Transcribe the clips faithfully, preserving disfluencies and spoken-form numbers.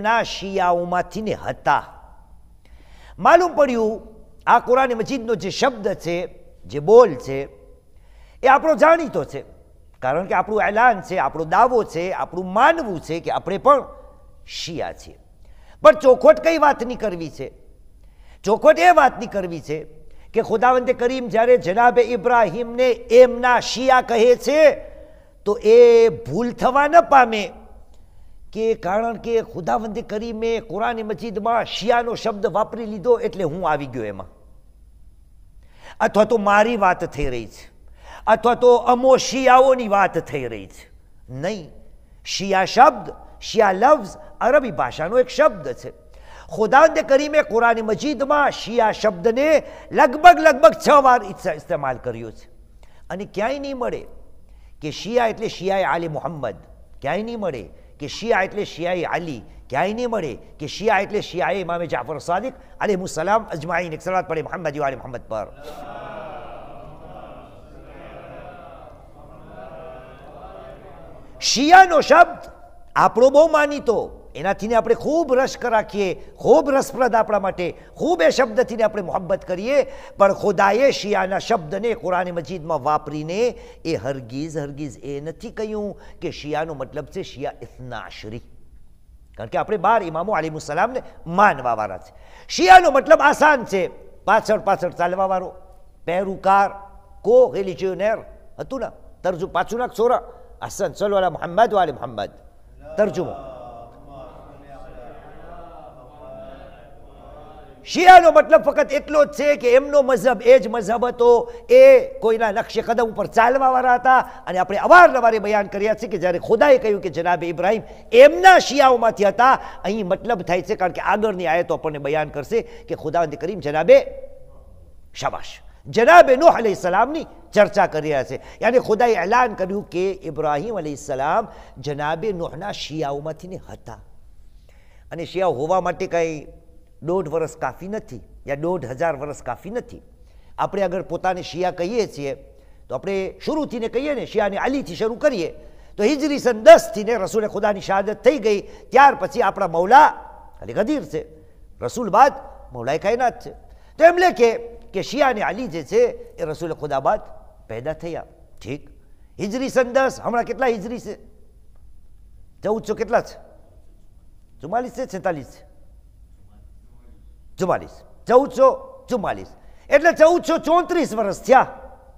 એમના શિયાઓમાંથી ને હતા. માલુમ પડ્યું આ કુરાન મજીદનો જે શબ્દ છે, જે બોલ છે, એ આપણો જાણીતો છે, કારણ કે આપણું એલાન છે, આપણો દાવો છે, આપણું માનવું છે કે આપણે પણ શિયા છીએ. પણ ચોખવટ કઈ વાતની કરવી છે? ચોખવટ એ વાતની કરવી છે કે ખુદાવંદે કરીમ જ્યારે જનાબે ઇબ્રાહીમને એમના શિયા કહે છે તો એ ભૂલ થવા ન પામે કે કારણ કે ખુદાવંદે કરીમે કુરાન મજીદમાં શિયાનો શબ્દ વાપરી લીધો એટલે હું આવી ગયો એમાં, અથવા તો મારી વાત થઈ રહી છે, અથવા તો અમો શિયાઓની વાત થઈ રહી છે. નહીં, શિયા શબ્દ, શિયા લફ્ઝ અરબી ભાષાનો એક શબ્દ છે. ખુદાવંદે કરીમે કુરાન મજીદમાં શિયા શબ્દને લગભગ લગભગ છ વાર ઇસ્તેમાલ કર્યો છે. અને ક્યાંય નહીં મળે કે શિયા એટલે શિયાએ આલી મુહમ્મદ, ક્યાંય નહીં મળે કે શિયા એટલે શિયાએ આલી, ક્યાંય નહીં મળે કે શિયા એટલે શિયાએ ઇમામે જાફર સાદિક અલૈહિસ્સલામ અજમાઈન. એક સલાત પડે મોહમ્મદ વાલે મોહમ્મદ પર. શિયાનો શબ્દ આપણો બહુ માનીતો, એનાથી આપણે ખૂબ રસ રાખીએ, ખૂબ રસપ્રદ આપણા માટે, ખૂબ એ શબ્દથી આપણે મોહબ્બત કરીએ. પણ ખુદાએ શિયાના શબ્દને કુરાન મજીદમાં વાપરીને એ હરગીઝ હરગીઝ એ નથી કહ્યું કે શિયાનો મતલબ છે શિયા ઇથનાશરી, કારણ કે આપણે બાર ઇમામો અલૈહિસ્સલામને માનવા વાળા છે. શિયાનો મતલબ આસાન છે, પાછળ પાછળ ચાલવા વાળો, પેરુકાર, કો રિલિજિયોનેર હતું ને, તરજુ પાછું નાખ સોરા અસન સલ્લો અલા મુહમ્મદ વાલે મુહમ્મદ. તરજુમો શિયાનો મતલબ ફક્ત એટલો જ છે કે એમનો મઝહબ એ જ મઝહબ હતો, એ કોઈના નકશે કદમ ઉપર ચાલવાવાળા હતા. અને આપણે અવારનવારે બયાન કર્યા છે કે જ્યારે ખુદાએ કહ્યું કે જનાબે ઇબ્રાહીમ એમના શિયાઓમાંથી હતા, અહીં મતલબ થાય છે કારણ કે આગળની આયતો આપણને બયાન કરશે કે ખુદાવંદ કરીમ જનાબે શાબાશ જનાબે નૂહ અલૈહિસ્સલામની ચર્ચા કરી રહ્યા છે. યાની ખુદાએ એલાન કર્યું કે ઇબ્રાહીમ અલૈહિસ્સલામ જનાબે નૂહના શિયાઓમાંથી ને હતા. અને શિયાઓ હોવા માટે કંઈ દોઢ વર્ષ કાફી નથી, યા દોઢ હજાર વર્ષ કાફી નથી. આપણે અગર પોતાને શિયા કહીએ છીએ તો આપણે શરૂથી ને કહીએ ને, શિયાને અલીથી શરૂ કરીએ તો હિજરી સન દસથી ને રસૂલે ખુદાની શહાદત થઈ ગઈ. ત્યાર પછી આપણા મૌલા અલી ગદીર છે, રસૂલ બાદ મૌલાએ કાયનાત છે. તો એમ લે કે કે શિયા અને અલી જે છે એ રસૂલ ખુદા બાદ પેદા થયા. ઠીક, હિજરી સન દસ, હમણાં કેટલા હિજરી છે? ચૌદસો કેટલા છે? ચુમ્માલીસ છે, છેતાલીસ છે? ચુમ્માલીસ, ચૌદસો ચુમ્માલીસ એટલે ચૌદસો ચોત્રીસ વર્ષ થયા.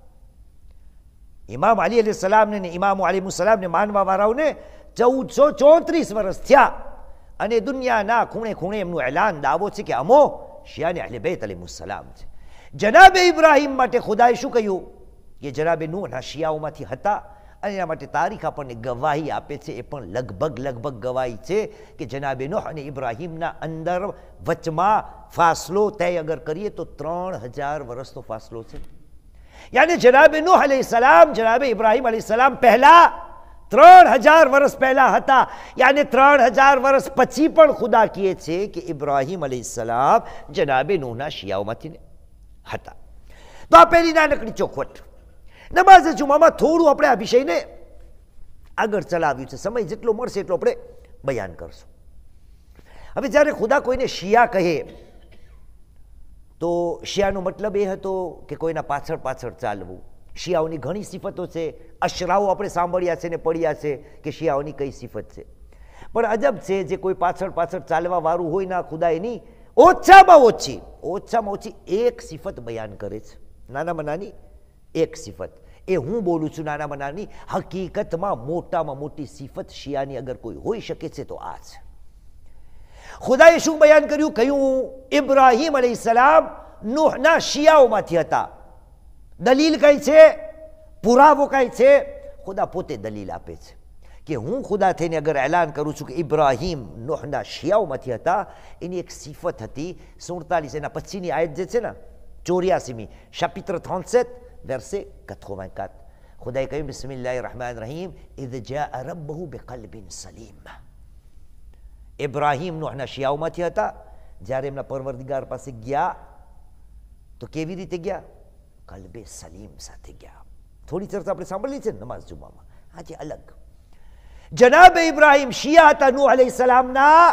ઇમામ અલી અલી સલામને ને ઇમામો અલીમુસલામને માનવા વાળાઓને ચૌદસો ચોત્રીસ વર્ષ થયા. અને દુનિયાના ખૂણે ખૂણે એમનું એલાન દાવો છે કે અમો શિયાને અહલે બેત અલીમુસલામ છે. જનાબે ઇબ્રાહીમ માટે ખુદાએ શું કહ્યું કે જનાબે નૂહના શિયાઓમાંથી હતા. અને એના માટે તારીખ આપણને ગવાહી આપે છે, એ પણ લગભગ લગભગ ગવાહી છે કે જનાબે નૂહ અને ઇબ્રાહીમના અંદર વચમાં ફાસલો તય અગર કરીએ તો ત્રણ હજાર વર્ષનો ફાસલો છે. યાની જનાબે નૂહ અલૈહિસ્સલામ જનાબે ઇબ્રાહીમ અલૈહિસ્સલામ પહેલા ત્રણ હજાર વર્ષ પહેલા હતા. યાની ત્રણ હજાર વર્ષ પછી પણ ખુદા કહે છે કે ઇબ્રાહીમ અલૈહિસ્સલામ જનાબે નૂહના શિયાઓમાંથી હતા. તો આ પહેલી નાનકડી ચોખવટ. નમાઝે જુમામાં થોડું આપણે આ વિષયને આગળ ચલાવ્યું છે, સમય જેટલો મળશે એટલો આપણે બયાન કરશું. હવે જ્યારે ખુદા કોઈને શિયા કહે તો શિયાનો મતલબ એ હતો કે કોઈના પાછળ પાછળ ચાલવું. શિયાઓની ઘણી સિફતો છે, અશરાઓ આપણે સાંભળ્યા છે ને પડ્યા છે કે શિયાઓની કઈ સિફત છે. પણ અજબ છે, જે કોઈ પાછળ પાછળ ચાલવા વાળું હોય ના, ખુદા એની ઓછામાં ઓછી ઓછામાં ઓછી એક સિફત બયાન કરે છે, નાનામાં નાની એક સિફત. એ હું બોલું છું નાનામાં નાની, હકીકતમાં મોટામાં મોટી સિફત શિયાની અગર કોઈ હોઈ શકે છે તો આ છે. ખુદાએ શું બયાન કર્યું? કહ્યું ઇબ્રાહીમ અલૈહિસ્સલામ નૂહના શિયાઓમાંથી હતા. દલીલ કઈ છે? પુરાવો કઈ છે? ખુદા પોતે દલીલ આપે છે કે હું ખુદા થઈને અગર એલાન કરું છું કે ઇબ્રાહીમ નૂહના શિયાઓમાંથી હતા, એની એક સિફત હતી. સુડતાલીસ એના પછીની આયત જે છે ને, ચોર્યાસીમી, chapitre trente-sept verset quatre-vingt-quatre, ખુદાએ કહ્યું બિસ્મિલ્લાહિર રહમાનિર રહીમ ઇઝ જાઅ રબ્બહુ બિકલ્બિન સલીમ. ઇબ્રાહીમ નૂહના શિયાઓમાંથી હતા. જ્યારે એમના પરવરદિગાર પાસે ગયા તો કેવી રીતે ગયા? કલ્બે સલીમ સાથે ગયા. થોડી ચર્ચા આપણે સાંભળી છે નમાઝ જુમામાં, આજે અલગ. જનાબે ઇબ્રાહીમ શિયા હતા નૂહ અલૈહિસ્સલામના